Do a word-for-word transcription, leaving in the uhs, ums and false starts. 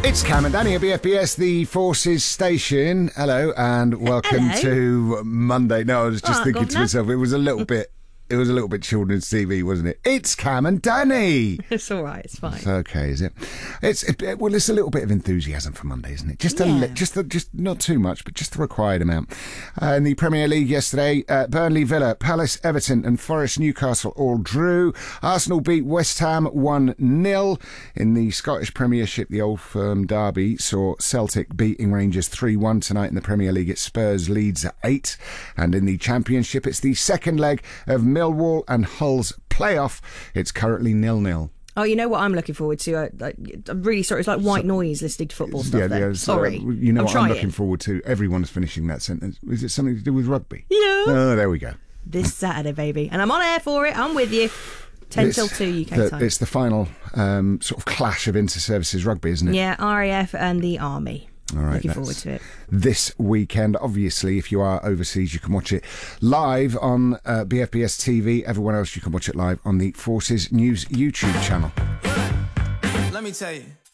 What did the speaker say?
It's Cam and Danny at B F B S, the Forces station. Hello and welcome Hello. to Monday. No, I was just Oh, thinking to governor. myself, it was a little bit, it was a little bit children's T V, wasn't it? It's Cam and Danny. It's all right. It's fine. It's okay, is it? It's it, well, it's a little bit of enthusiasm for Monday, isn't it? Just a Yeah. li- just a, just not too much, but just the required amount. Uh, in the Premier League yesterday, uh, Burnley, Villa, Palace, Everton, and Forest, Newcastle all drew. Arsenal beat West Ham one nil. In the Scottish Premiership, the Old Firm derby saw Celtic beating Rangers three one tonight. In the Premier League, it's Spurs Leeds at eight, and in the Championship, it's the second leg of Millwall and Hull's playoff. It's currently nil nil. Oh, you know what I'm looking forward to? I, I, I'm really sorry. It's like white noise listening to football stuff. Yeah, then. yeah. so, Sorry. uh, you know I'm what trying. I'm looking forward to? Everyone's finishing that sentence. Is it something to do with rugby? Yeah. Oh, there we go. This Saturday, baby, and I'm on air for it. I'm with you. Ten It's till two U K the, time. It's the final um, sort of clash of inter-services rugby, isn't it? Yeah, R A F and the Army. All right, Looking that's forward to it. This weekend. Obviously, if you are overseas, you can watch it live on uh, B F B S T V. Everyone else, you can watch it live on the Forces News YouTube channel. Let me tell you.